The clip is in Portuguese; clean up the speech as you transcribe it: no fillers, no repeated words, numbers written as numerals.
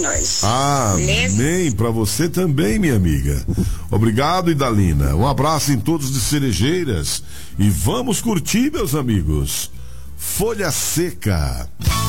nós. Amém, pra você também, minha amiga. Obrigado, Idalina. Um abraço em todos de Cerejeiras e vamos curtir, meus amigos. Folha Seca.